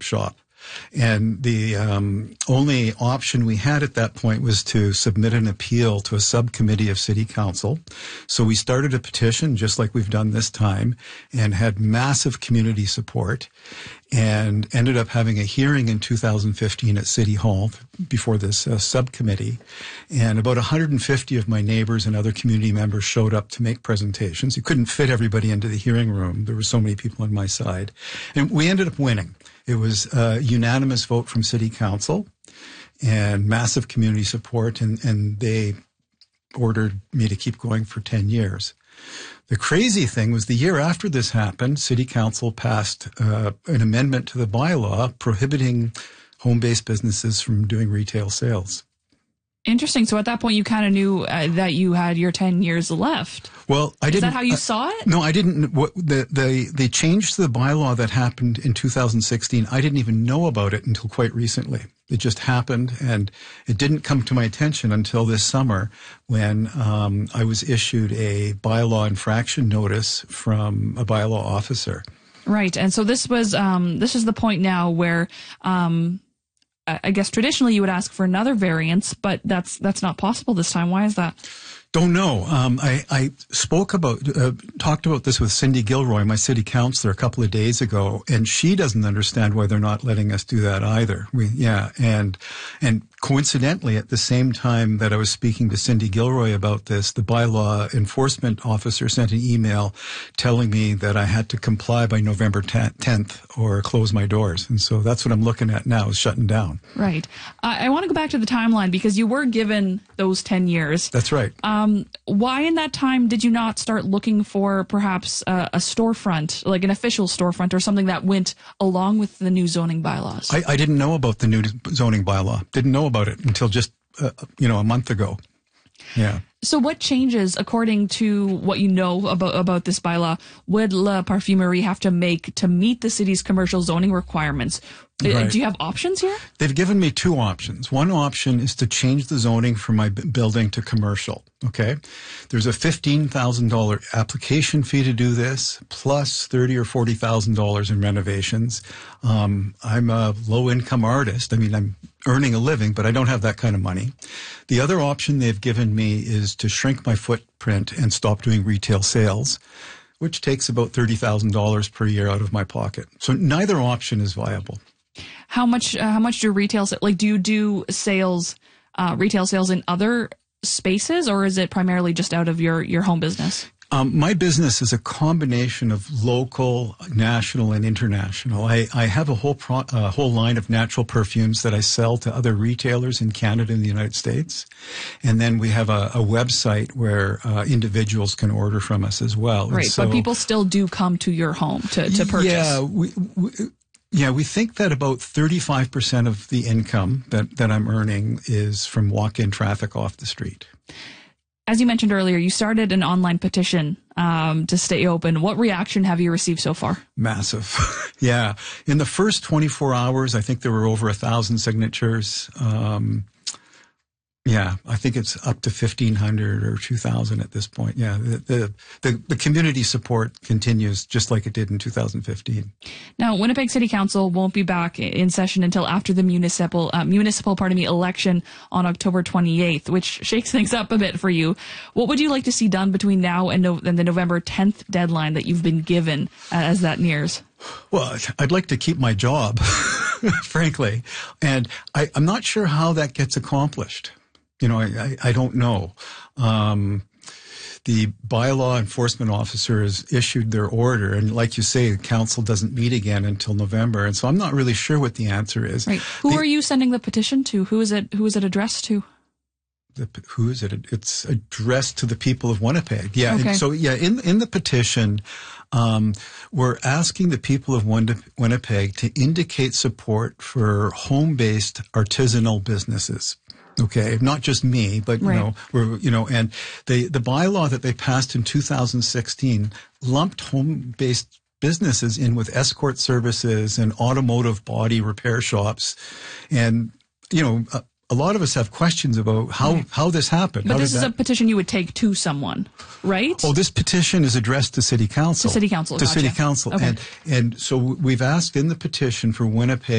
shop. And the only option we had at that point was to submit an appeal to a subcommittee of City Council. So we started a petition, just like we've done this time, and had massive community support, and ended up having a hearing in 2015 at City Hall before this subcommittee. And about 150 of my neighbors and other community members showed up to make presentations. You couldn't fit everybody into the hearing room. There were so many people on my side. And we ended up winning. It was a unanimous vote from City Council and massive community support, and they ordered me to keep going for 10 years. The crazy thing was the year after this happened, City Council passed an amendment to the bylaw prohibiting home-based businesses from doing retail sales. Interesting. So at that point, you kind of knew that you had your 10 years left. Well, I didn't. Is that how you saw it? No, I didn't. They changed the bylaw that happened in 2016. I didn't even know about it until quite recently. It just happened, and it didn't come to my attention until this summer when I was issued a bylaw infraction notice from a bylaw officer. Right. And so this is the point now where I guess traditionally you would ask for another variance, but that's not possible this time. Why is that? Don't know. I talked about this with Cindy Gilroy, my city councillor, a couple of days ago, and she doesn't understand why they're not letting us do that either. And coincidentally, at the same time that I was speaking to Cindy Gilroy about this, the bylaw enforcement officer sent an email telling me that I had to comply by November 10th or close my doors. And so that's what I'm looking at now, is shutting down. Right. I want to go back to the timeline because you were given those 10 years. That's right. Why in that time did you not start looking for perhaps a storefront, like an official storefront or something that went along with the new zoning bylaws? I didn't know about the new zoning bylaw. Didn't know about it until just, a month ago. Yeah. So what changes, according to what you know about this bylaw, would La Parfumerie have to make to meet the city's commercial zoning requirements? Right. Do you have options here? They've given me two options. One option is to change the zoning from my building to commercial. Okay. There's a $15,000 application fee to do this, plus $30,000 or $40,000 in renovations. I'm a low-income artist. I mean, I'm earning a living, but I don't have that kind of money. The other option they've given me is to shrink my footprint and stop doing retail sales, which takes about $30,000 per year out of my pocket. So neither option is viable. How much do retail, do you do sales, retail sales in other spaces, or is it primarily just out of your home business? My business is a combination of local, national, and international. I have a whole line of natural perfumes that I sell to other retailers in Canada and the United States. And then we have a website where individuals can order from us as well. Right, so, but people still do come to your home to purchase. Yeah, we think that about 35% of the income that I'm earning is from walk-in traffic off the street. As you mentioned earlier, you started an online petition to stay open. What reaction have you received so far? Massive. Yeah. In the first 24 hours, I think there were over 1,000 signatures. Yeah, I think it's up to 1,500 or 2,000 at this point. Yeah, the community support continues just like it did in 2015. Now, Winnipeg City Council won't be back in session until after the municipal election on October 28th, which shakes things up a bit for you. What would you like to see done between now and the November 10th deadline that you've been given as that nears? Well, I'd like to keep my job, frankly, and I'm not sure how that gets accomplished. I don't know. The bylaw enforcement officer has issued their order, and like you say, the council doesn't meet again until November, and so I'm not really sure what the answer is. Right. Who are you sending the petition to? Who is it addressed to? Who is it? It's addressed to the people of Winnipeg. Yeah. Okay. And so, in the petition, we're asking the people of Winnipeg to indicate support for home-based artisanal businesses. Okay, not just me, but right. and the bylaw that they passed in 2016 lumped home-based businesses in with escort services and automotive body repair shops, and a lot of us have questions about how this happened. But this is a petition you would take to someone, right? Oh, this petition is addressed to City Council. To City Council. To Gotcha. City Council, okay. and so we've asked in the petition for Winnipeg